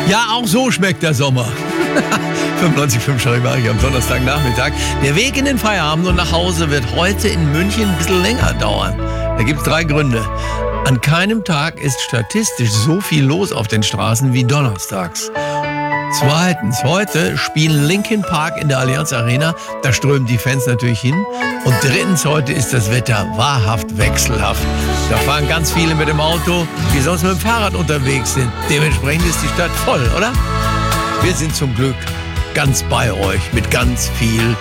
Ja, auch so schmeckt der Sommer. 95,5 Charivari am Donnerstagnachmittag. Der Weg in den Feierabend und nach Hause wird heute in München ein bisschen länger dauern. Da gibt es 3 Gründe. An keinem Tag ist statistisch so viel los auf den Straßen wie donnerstags. Zweitens, heute spielen Linkin Park in der Allianz Arena. Da strömen die Fans natürlich hin. Und drittens, heute ist das Wetter wahrhaft wechselhaft. Da fahren ganz viele mit dem Auto, die sonst mit dem Fahrrad unterwegs sind. Dementsprechend ist die Stadt voll, oder? Wir sind zum Glück ganz bei euch mit ganz viel